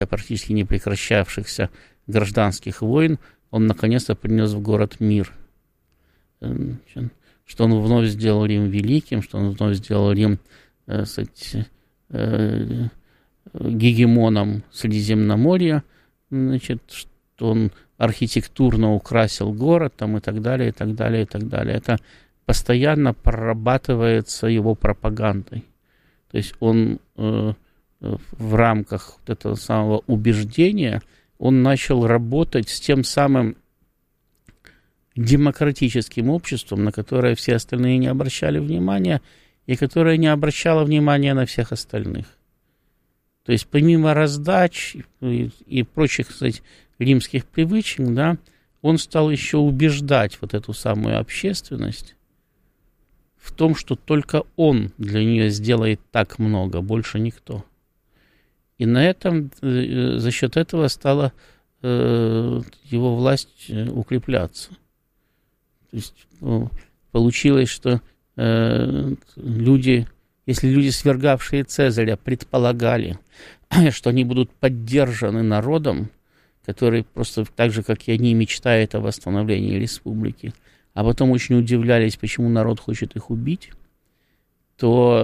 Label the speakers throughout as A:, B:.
A: практически не прекращавшихся гражданских войн, он наконец-то принес в город мир. Что он вновь сделал Рим великим, что он вновь сделал Рим гегемоном Средиземноморья, значит, что он архитектурно украсил город там, и так далее, и так далее, и так далее. Это постоянно прорабатывается его пропагандой. То есть он в рамках вот этого самого убеждения он начал работать с тем самым демократическим обществом, на которое все остальные не обращали внимания, и которое не обращало внимания на всех остальных. То есть помимо раздач и прочих, кстати, римских привычек, да, он стал еще убеждать вот эту самую общественность в том, что только он для нее сделает так много, больше никто. И на этом, за счет этого стала его власть укрепляться. То есть получилось, что люди, если люди, свергавшие Цезаря, предполагали, что они будут поддержаны народом, который просто так же, как и они, мечтает о восстановлении республики, а потом очень удивлялись, почему народ хочет их убить, то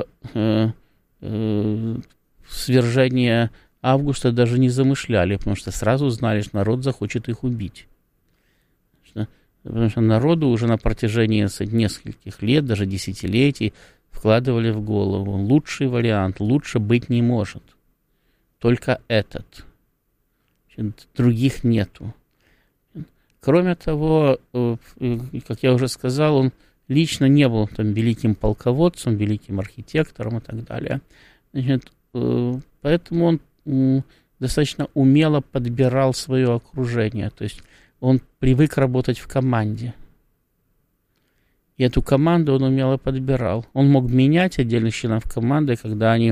A: свержение Августа даже не замышляли, потому что сразу знали, что народ захочет их убить. Потому что народу уже на протяжении нескольких лет, даже десятилетий, вкладывали в голову: лучший вариант, лучше быть не может. Только этот. Других нету. Кроме того, как я уже сказал, он лично не был там великим полководцем, великим архитектором и так далее. Значит, поэтому он достаточно умело подбирал свое окружение. То есть он привык работать в команде. И эту команду он умело подбирал. Он мог менять отдельных членов команды, когда они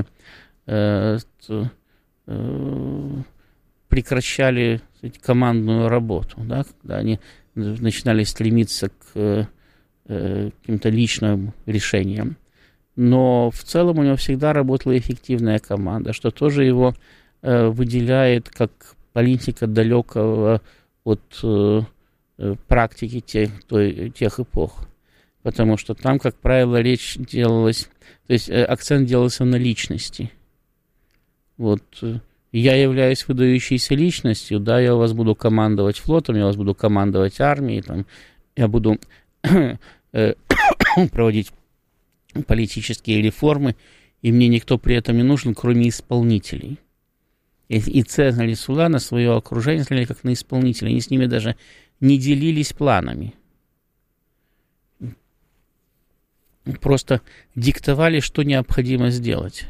A: прекращали командную работу, да, когда они начинали стремиться к каким-то личным решениям. Но в целом у него всегда работала эффективная команда, что тоже его выделяет как политика далекого от практики тех эпох. Потому что там, как правило, речь делалась, то есть акцент делался на личности. Вот я являюсь выдающейся личностью, да, я у вас буду командовать флотом, я у вас буду командовать армией, там, я буду проводить политические реформы, и мне никто при этом не нужен, кроме исполнителей. И Цезарь и Сула на свое окружение смотрели как на исполнителей, они с ними даже не делились планами. Просто диктовали, что необходимо сделать.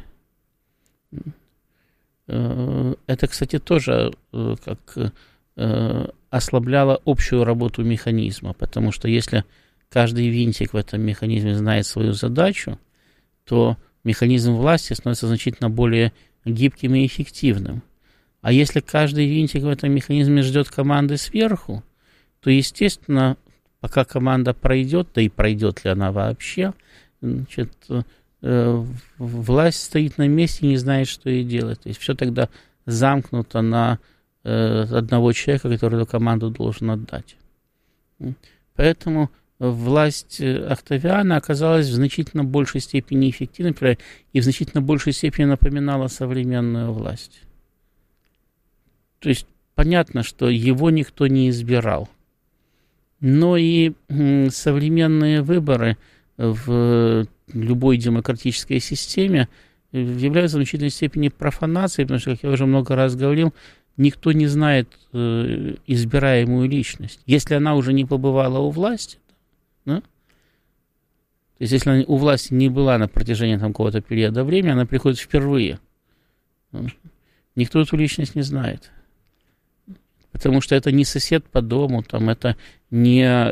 A: Это, кстати, тоже как ослабляло общую работу механизма, потому что если каждый винтик в этом механизме знает свою задачу, то механизм власти становится значительно более гибким и эффективным. А если каждый винтик в этом механизме ждет команды сверху, то, естественно, пока команда пройдет, да и пройдет ли она вообще, значит, власть стоит на месте и не знает, что ей делать. То есть все тогда замкнуто на одного человека, который эту команду должен отдать. Поэтому власть Октавиана оказалась в значительно большей степени эффективной и в значительно большей степени напоминала современную власть. То есть понятно, что его никто не избирал. Но и современные выборы в любой демократической системе являются в значительной степени профанацией, потому что, как я уже много раз говорил, никто не знает избираемую личность. Если она уже не побывала у власти, да? То есть если она у власти не была на протяжении там, какого-то периода времени, она приходит впервые. Никто эту личность не знает. Потому что это не сосед по дому, там, это не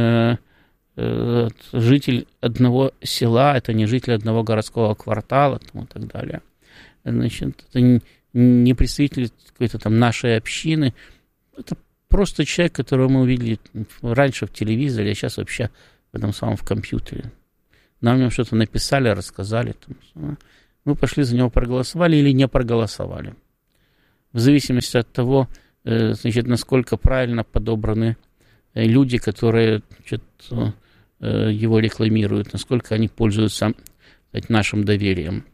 A: житель одного села, это не житель одного городского квартала там, и так далее. Значит, это не представитель какой-то там нашей общины. Это просто человек, которого мы увидели раньше в телевизоре, а сейчас вообще в этом самом в компьютере. Нам в нем что-то написали, рассказали. Там, мы пошли за него, проголосовали или не проголосовали. в зависимости от того, значит, насколько правильно подобраны люди, которые, значит, его рекламируют, насколько они пользуются, сказать, нашим доверием.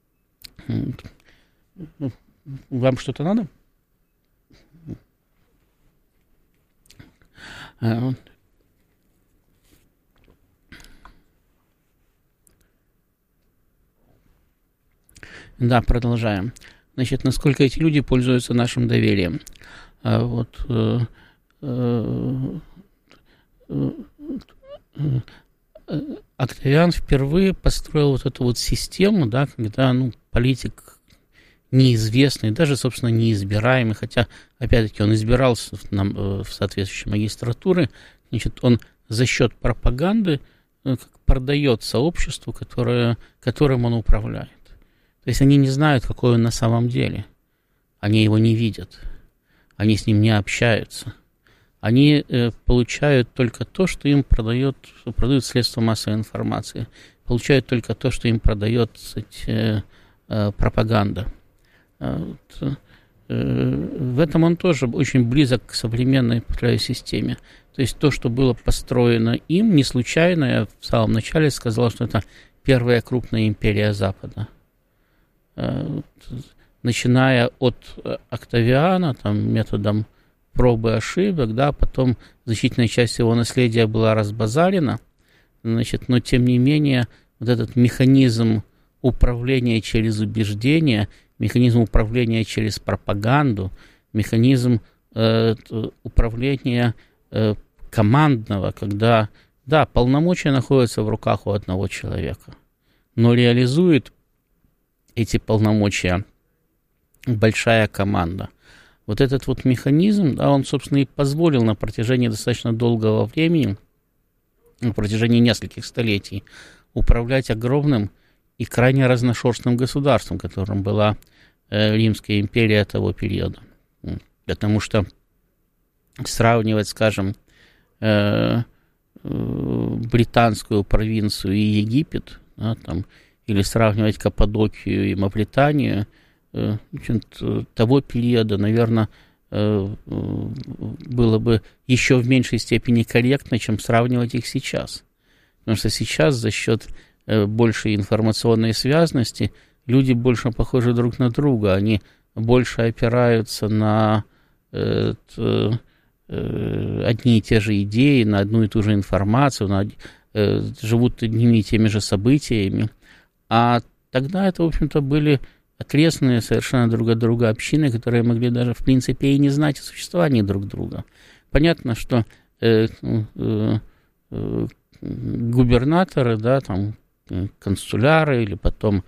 A: Вам что-то надо? Да, продолжаем. Значит, насколько эти люди пользуются нашим доверием. Октавиан впервые построил вот эту вот систему, да, когда, политик неизвестный, даже, собственно, неизбираемый, хотя, опять-таки, он избирался в соответствующей магистратуре, значит, он за счет пропаганды продает сообществу, которым он управляет. То есть они не знают, какой он на самом деле. Они его не видят. Они с ним не общаются. Они получают только то, что им продают средства массовой информации. Получают только то, что им продает, кстати, пропаганда. В этом он тоже очень близок к современной системе. То есть то, что было построено им, не случайно, я в самом начале сказал, что это первая крупная империя Запада. Начиная от Октавиана, там, методом пробы и ошибок, да, потом значительная часть его наследия была разбазарена, значит, но тем не менее вот этот механизм управления через убеждения, механизм управления через пропаганду, механизм управления командного, когда, да, полномочия находятся в руках у одного человека, но реализует эти полномочия большая команда. Вот этот вот механизм, да, он, собственно, и позволил на протяжении достаточно долгого времени, на протяжении нескольких столетий, управлять огромным и крайне разношерстным государством, которым была Римская империя того периода. Потому что сравнивать, скажем, британскую провинцию и Египет, да, там, или сравнивать Каппадокию и Мавританию того периода, наверное, было бы еще в меньшей степени корректно, чем сравнивать их сейчас. Потому что сейчас за счет большей информационной связности люди больше похожи друг на друга, они больше опираются на одни и те же идеи, на одну и ту же информацию, живут одними и теми же событиями. А тогда это, в общем-то, были окрестные совершенно друг от друга общины, которые могли даже, в принципе, и не знать о существовании друг друга. Понятно, что губернаторы, да, там, консуляры или потом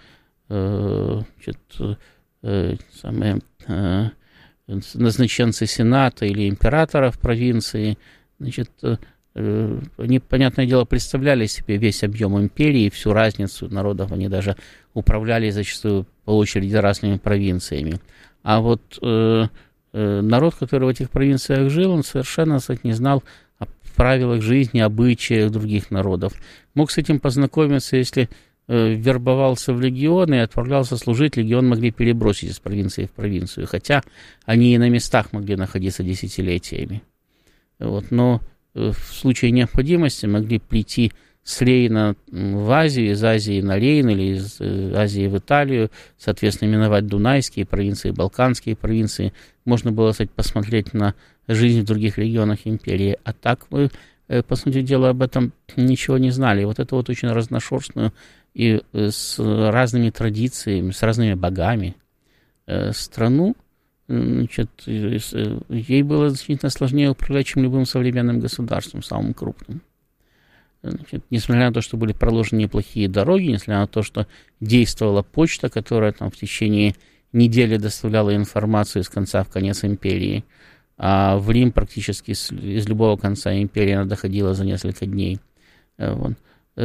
A: назначенцы сената или императора в провинции, значит, они, понятное дело, представляли себе весь объем империи, всю разницу народов, они даже управляли зачастую по очереди разными провинциями. А вот народ, который в этих провинциях жил, он совершенно, кстати, не знал о правилах жизни, обычаях других народов. Мог с этим познакомиться, если вербовался в легион и отправлялся служить, легион могли перебросить из провинции в провинцию, хотя они и на местах могли находиться десятилетиями. Вот, но в случае необходимости могли прийти с Рейна в Азию, из Азии на Рейн или из Азии в Италию, соответственно, именовать Дунайские провинции, Балканские провинции. Можно было, кстати, посмотреть на жизнь в других регионах империи. А так мы, по сути дела, об этом ничего не знали. И вот это вот очень разношерстную и с разными традициями, с разными богами страну, значит, ей было значительно сложнее управлять, чем любым современным государством, самым крупным. Значит, несмотря на то, что были проложены неплохие дороги, несмотря на то, что действовала почта, которая там в течение недели доставляла информацию из конца в конец империи, а в Рим практически из любого конца империи она доходила за несколько дней. Вот.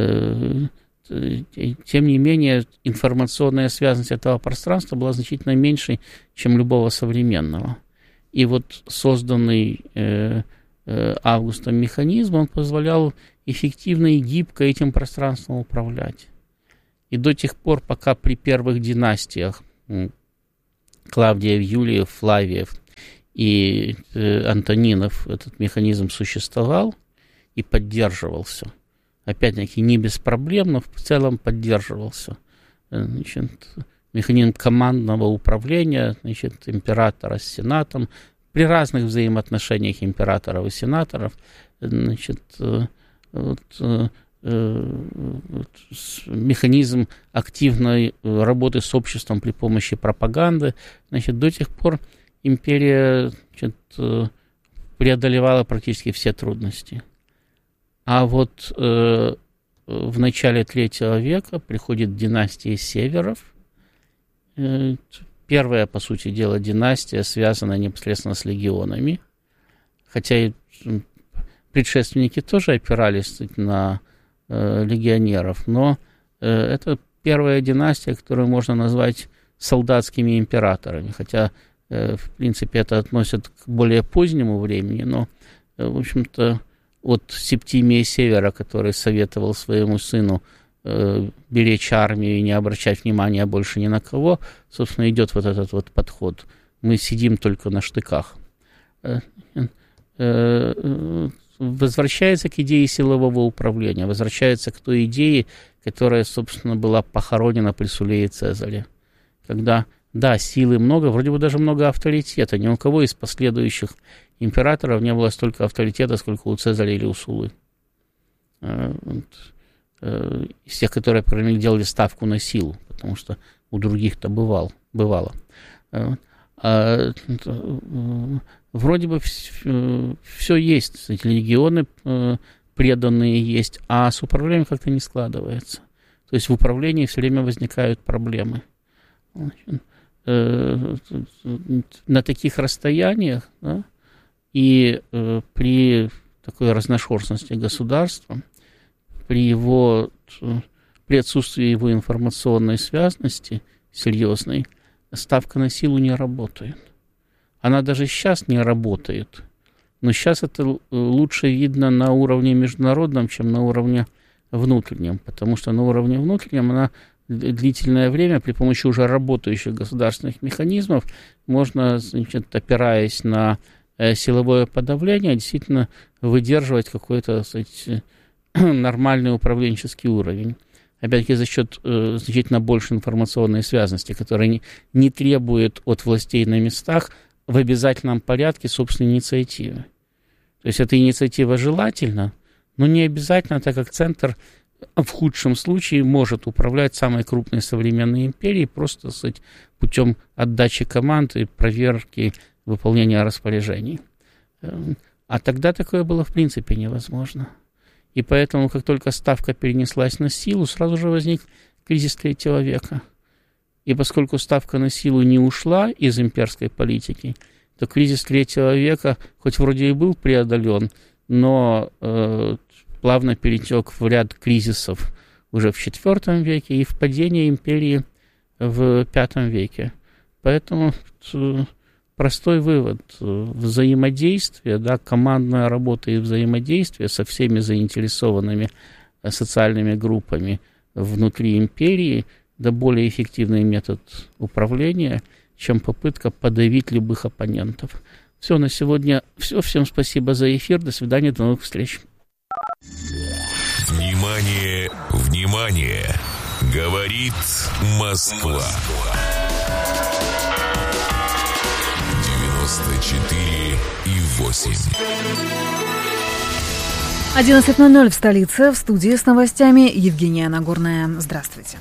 A: Тем не менее, информационная связность этого пространства была значительно меньше, чем любого современного. И вот созданный Августом механизм, он позволял эффективно и гибко этим пространством управлять. И до тех пор, пока при первых династиях Клавдиев, Юлиев, Флавиев и Антонинов этот механизм существовал и поддерживался. Опять-таки, не без проблем, но в целом поддерживался. Значит, механизм командного управления, значит, императора с сенатом, при разных взаимоотношениях императоров и сенаторов, значит, механизм активной работы с обществом при помощи пропаганды, значит, до тех пор империя, значит, преодолевала практически все трудности. А вот в начале III века приходит династия Северов. Первая, по сути дела, династия, связанная непосредственно с легионами, хотя и предшественники тоже опирались на легионеров, но это первая династия, которую можно назвать солдатскими императорами, хотя, в принципе, это относят к более позднему времени, но, в общем-то, от Септимия Севера, который советовал своему сыну беречь армию и не обращать внимания больше ни на кого, собственно, идет вот этот вот подход. Мы сидим только на штыках. Возвращается к идее силового управления, возвращается к той идее, которая, собственно, была похоронена при Суле и Цезаре. Когда, да, силы много, вроде бы даже много авторитета. Ни у кого из последующих императоров не было столько авторитета, сколько у Цезаря или у Сулы. Из тех, которые, по крайней мере, делали ставку на силу, потому что у других-то бывало. Вроде бы все есть, эти легионы преданные есть, а с управлением как-то не складывается. То есть в управлении все время возникают проблемы. На таких расстояниях, да, и при такой разношерстности государства, при отсутствии его информационной связности серьезной, ставка на силу не работает. Она даже сейчас не работает. Но сейчас это лучше видно на уровне международном, чем на уровне внутреннем. Потому что на уровне внутреннем она длительное время при помощи уже работающих государственных механизмов можно, значит, опираясь на силовое подавление, действительно выдерживать какой-то, кстати, нормальный управленческий уровень. Опять-таки за счет значительно больше информационной связности, которая не требует от властей на местах в обязательном порядке собственной инициативы. То есть эта инициатива желательна, но не обязательно, так как центр в худшем случае может управлять самой крупной современной империей просто, сказать, путем отдачи команд и проверки выполнения распоряжений. А тогда такое было в принципе невозможно. И поэтому, как только ставка перенеслась на силу, сразу же возник кризис III века. И поскольку ставка на силу не ушла из имперской политики, то кризис III века, хоть вроде и был преодолен, но плавно перетек в ряд кризисов уже в IV веке и в падение империи в V веке. Поэтому простой вывод. Взаимодействие, да, командная работа и взаимодействие со всеми заинтересованными социальными группами внутри империи да более эффективный метод управления, чем попытка подавить любых оппонентов. Все на сегодня. Все. Всем спасибо за эфир. До свидания. До новых встреч.
B: Внимание, внимание! Говорит Москва. 94,8.
C: 11:00 в столице. В студии с новостями Евгения Нагорная. Здравствуйте.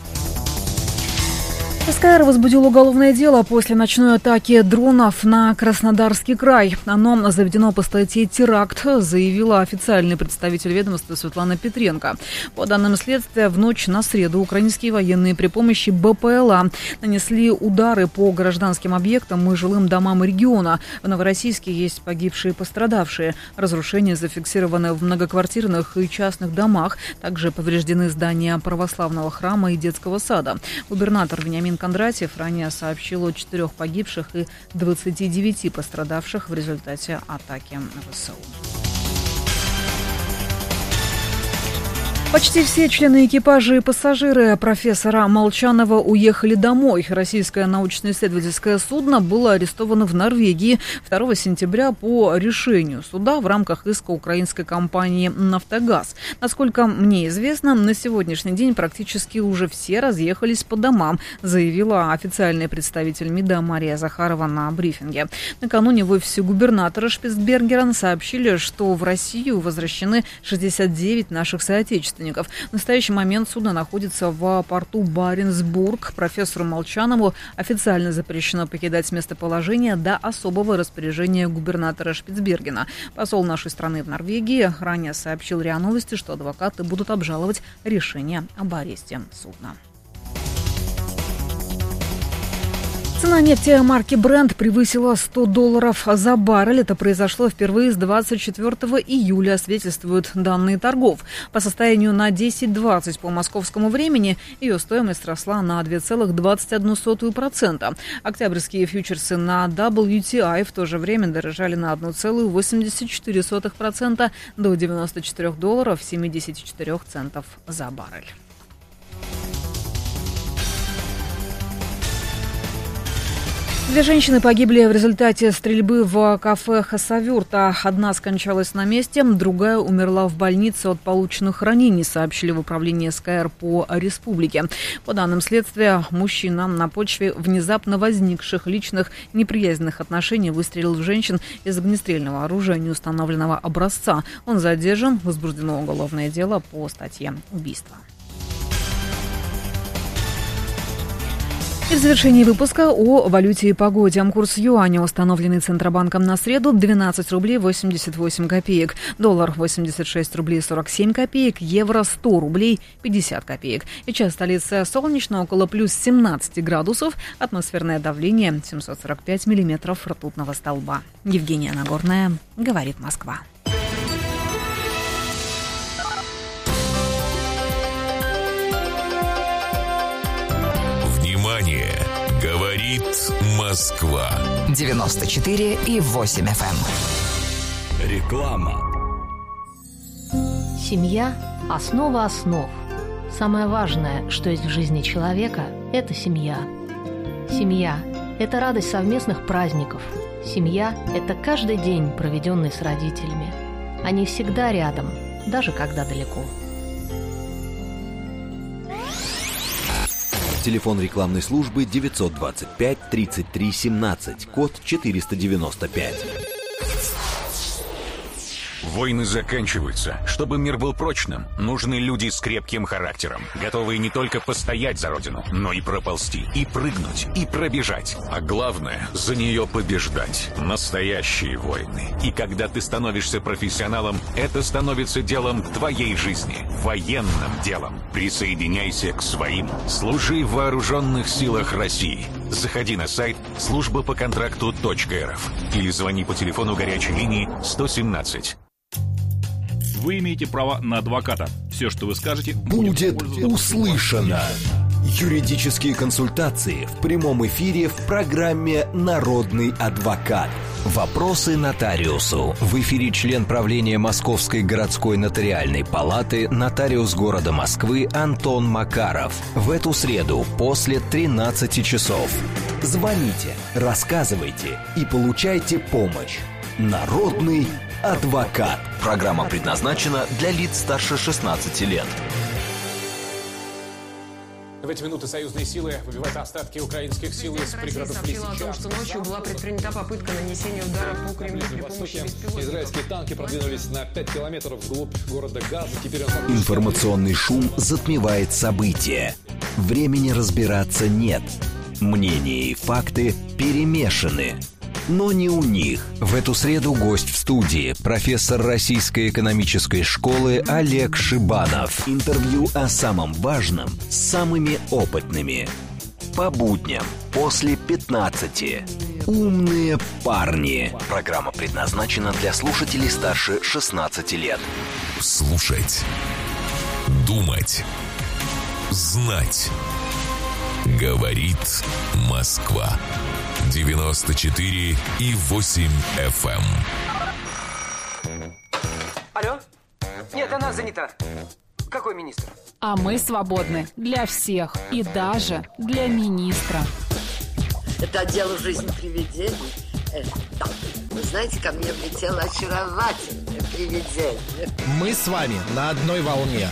C: СКР возбудил уголовное дело после ночной атаки дронов на Краснодарский край. Оно заведено по статье «Теракт», заявила официальный представитель ведомства Светлана Петренко. По данным следствия, в ночь на среду украинские военные при помощи БПЛА нанесли удары по гражданским объектам и жилым домам региона. В Новороссийске есть погибшие и пострадавшие. Разрушения зафиксированы в многоквартирных и частных домах. Также повреждены здания православного храма и детского сада. Губернатор Вениамин Кондратьев ранее сообщил о 4 погибших и 29 пострадавших в результате атаки ВСУ. Почти все члены экипажа и пассажиры профессора Молчанова уехали домой. Российское научно-исследовательское судно было арестовано в Норвегии 2 сентября по решению суда в рамках иска украинской компании «Нафтогаз». Насколько мне известно, на сегодняшний день практически уже все разъехались по домам, заявила официальный представитель МИДа Мария Захарова на брифинге. Накануне в офисе губернатора Шпицбергена сообщили, что в Россию возвращены 69 наших соотечественников. В настоящий момент судно находится в порту Баренцбург. Профессору Молчанову официально запрещено покидать местоположение до особого распоряжения губернатора Шпицбергена. Посол нашей страны в Норвегии ранее сообщил РИА Новости, что адвокаты будут обжаловать решение об аресте судна. Цена нефти марки Brent превысила $100 за баррель. Это произошло впервые с 24 июля, свидетельствуют данные торгов. По состоянию на 10:20 по московскому времени ее стоимость росла на 2,21%. Октябрьские фьючерсы на WTI в то же время дорожали на 1,84% до $94.74 за баррель. Две женщины погибли в результате стрельбы в кафе «Хасавюрта». Одна скончалась на месте, другая умерла в больнице от полученных ранений, сообщили в управлении СКР по республике. По данным следствия, мужчина на почве внезапно возникших личных неприязненных отношений выстрелил в женщин из огнестрельного оружия неустановленного образца. Он задержан, возбуждено уголовное дело по статье «Убийство». И в завершении выпуска о валюте и погоде. Курс юаня, установленный Центробанком на среду, 12 рублей 88 копеек. Доллар 86 рублей 47 копеек. Евро 100 рублей 50 копеек. Сейчас столица солнечно, около плюс 17 градусов. Атмосферное давление 745 миллиметров ртутного столба. Евгения Нагорная, говорит Москва.
B: Говорит Москва.
D: 94,8 FM.
B: Реклама.
E: Семья – основа основ. Самое важное, что есть в жизни человека – это семья. Семья – это радость совместных праздников. Семья – это каждый день, проведенный с родителями. Они всегда рядом, даже когда далеко.
F: Телефон рекламной службы 925 33 17, код 495.
G: Войны заканчиваются. Чтобы мир был прочным, нужны люди с крепким характером, готовые не только постоять за родину, но и проползти, и прыгнуть, и пробежать. А главное, за нее побеждать. Настоящие войны. И когда ты становишься профессионалом, это становится делом твоей жизни, военным делом. Присоединяйся к своим. Служи в вооруженных силах России. Заходи на сайт службапоконтракту.рф или звони по телефону горячей линии 117.
H: Вы имеете право на адвоката. Все, что вы скажете,
F: будет услышано. Юридические консультации в прямом эфире в программе «Народный адвокат». Вопросы нотариусу. В эфире член правления Московской городской нотариальной палаты, нотариус города Москвы Антон Макаров. В эту среду после 13 часов. Звоните, рассказывайте и получайте помощь. Народный адвокат. Программа предназначена для лиц старше 16 лет.
I: В эти минуты союзные силы выбивают остатки украинских сил из пригородов Лисичанска.
J: О том, что ночью была предпринята попытка нанесения удара по Кремлю при помощи беспилотников.
I: Израильские танки продвинулись на 5 километров вглубь города Газа. Теперь
F: Информационный шум затмевает события. Времени разбираться нет. Мнения и факты перемешаны. Но не у них. В эту среду гость в студии, профессор Российской экономической школы Олег Шибанов. Интервью о самом важном с самыми опытными. По будням после 15. Умные парни. Программа предназначена для слушателей старше 16 лет.
B: Слушать. Думать. Знать. Говорит Москва. 94,8 FM.
J: Алло? Нет, она занята.
D: Какой министр?
K: А мы свободны для всех и даже для министра.
L: Это дело жизни привидений. Да. Вы знаете, ко мне влетело очаровательное привидение.
M: Мы с вами на одной волне.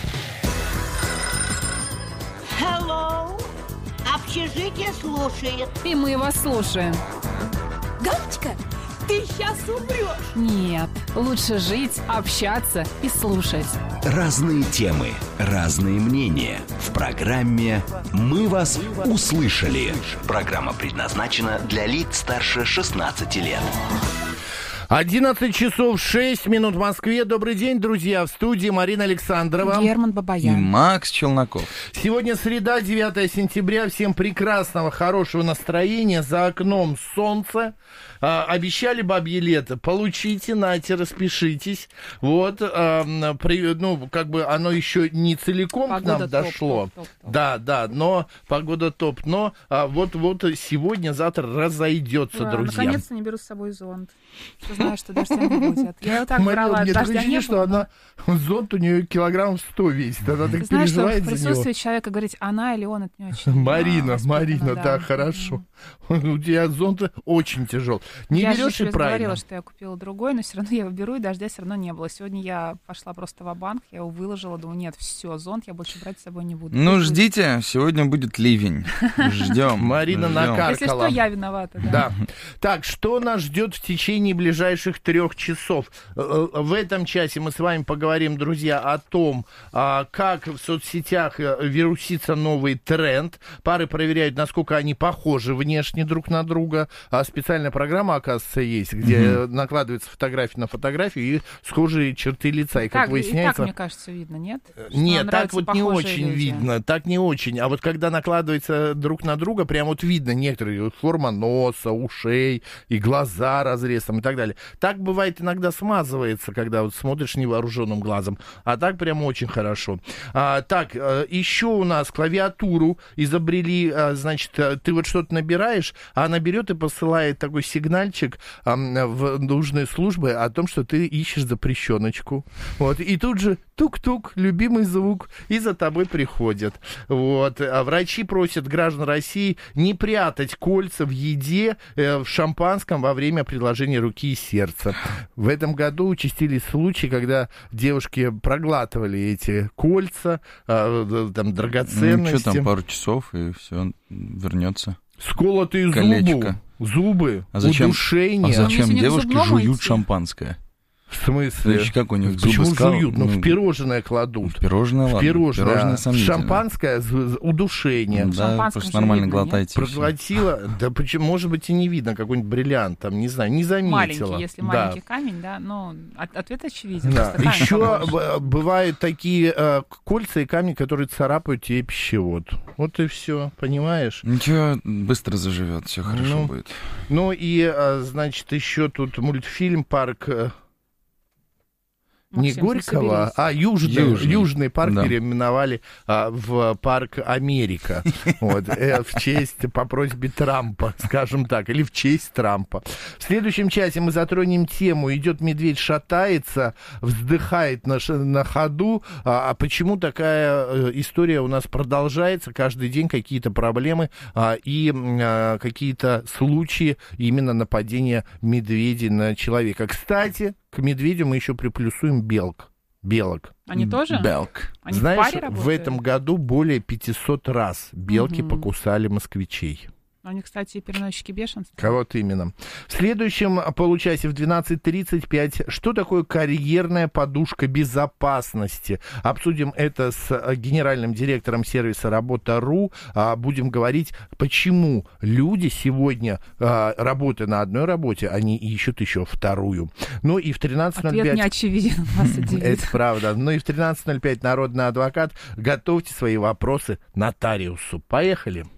N: Hello. Общежитие слушает.
K: И мы вас слушаем.
N: Галочка, ты сейчас умрешь.
K: Нет, лучше жить, общаться и слушать.
F: Разные темы, разные мнения. В программе «Мы вас услышали». Программа предназначена для лиц старше 16 лет.
O: 11 часов 6 минут в Москве. Добрый день, друзья. В студии Марина Александрова.
K: Герман Бабаян.
P: И Макс Челноков.
O: Сегодня среда, 9 сентября. Всем прекрасного, хорошего настроения. За окном солнце. Обещали бабье лето. Получите, нате, распишитесь. Вот. Ну, как бы оно еще не целиком погода к нам дошло. Топ. Да, но погода топ. Но вот сегодня, завтра разойдется, друзья.
K: Наконец-то не беру с собой зонт. Знаю, что дождя не будет. Я вот так брала,
O: мне
K: дождя не было.
O: Что она, зонт у нее килограмм 100 весит. Она так
K: знаешь,
O: переживает
K: что в присутствии человека говорить, она или он, это не очень.
O: Марина, да, хорошо. У тебя зонт очень тяжел. Не берешь и правильно. Я
K: говорила, что я купила другой, но все равно я его беру, и дождя все равно не было. Сегодня я пошла просто ва-банк, я его выложила, думаю, нет, все, зонт я больше брать с собой не буду.
P: Ну, ждите, сегодня будет ливень. Ждем.
O: Марина накаркала.
K: Если что, я виновата.
O: Да. Так, что нас ждет в течение ближайших 3 часов? В этом часе мы с вами поговорим, друзья, о том, как в соцсетях вирусится новый тренд. Пары проверяют, насколько они похожи внешне друг на друга. Специальная программа, оказывается, есть, где накладывается фотография на фотографию и схожие черты лица. И, как выясняется...
K: И так, мне кажется, видно, нет?
O: Нет, так вот не очень видно. Так не очень. А вот когда накладывается друг на друга, прям вот видно некоторые форма носа, ушей и глаза разрезом и так далее. Так бывает иногда смазывается, когда вот смотришь невооруженным глазом. А так прям очень хорошо. Так, еще у нас клавиатуру изобрели, значит, ты вот что-то набираешь, а она берет и посылает такой сигнальчик в нужные службы о том, что ты ищешь запрещеночку. Вот. И тут же тук-тук, любимый звук, и за тобой приходят. Вот. А врачи просят граждан России не прятать кольца в еде, в шампанском во время предложения руки и сердца. В этом году участились случаи, когда девушки проглатывали эти кольца, там, драгоценности.
P: Ну, что там, пару часов, и все вернется.
O: Сколотые зубы, удушение.
P: А зачем девушки жуют шампанское?
O: В смысле?
P: Значит, как у них
O: почему
P: зубы
O: жуют? Ну, в пирожное кладут.
P: В пирожное, ладно.
O: Пирожное
P: сомнительно.
O: Шампанское удушение.
P: Да, просто нормально глотайте.
O: Проглотила. Да почему, может быть, и не видно какой-нибудь бриллиант, там, не знаю, не заметила.
K: Маленький, если маленький камень, да, но ответ очевиден.
O: Да. Еще бывают такие кольца и камни, которые царапают тебе пищевод. Вот и все, понимаешь?
P: Ничего, быстро заживет, все хорошо будет.
O: Ну и, значит, еще тут мультфильм «Парк...» Не Горького, а Южный парк переименовали в парк Америка. Вот, в честь, по просьбе Трампа, скажем так, или в честь Трампа. В следующем часе мы затронем тему «Идет медведь, шатается, вздыхает на ходу». А почему такая история у нас продолжается? Каждый день какие-то проблемы и какие-то случаи именно нападения медведей на человека. Кстати, к медведю мы еще приплюсуем белок.
K: Они тоже?
P: Белк.
K: Они
O: знаешь,
K: в паре работают?
O: В этом году более 500 раз белки покусали москвичей.
K: Они, кстати, переносчики бешенства.
O: Кого-то именно. В следующем получасе в 12:35 что такое карьерная подушка безопасности. Обсудим это с генеральным директором сервиса Работа.ру. Будем говорить, почему люди сегодня, работая на одной работе, они ищут еще вторую. Ну и в 13:05...
K: Ответ не очевиден, вас удивит.
O: Это правда. Ну и в 13:05 народный адвокат. Готовьте свои вопросы нотариусу. Поехали.